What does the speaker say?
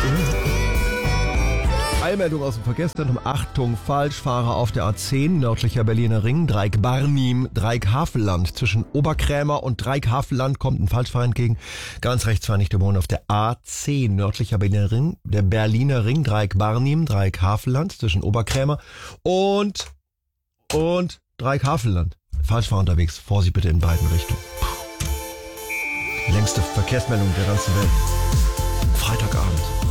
Eilmeldung aus dem Verkehrszentrum. Achtung, Falschfahrer auf der A10, nördlicher Berliner Ring, Dreieck-Barnim, Dreieck-Havelland. Zwischen Oberkrämer und Dreieck-Havelland kommt ein Falschfahrer entgegen. Ganz rechts fahren nicht überholen auf der A10, nördlicher Berliner Ring, der Berliner Ring, Dreieck-Barnim, Dreieck-Havelland. Zwischen Oberkrämer und Dreieck-Havelland. Falschfahrer unterwegs. Vorsicht bitte in beiden Richtungen. Längste Verkehrsmeldung der ganzen Welt. Freitagabend.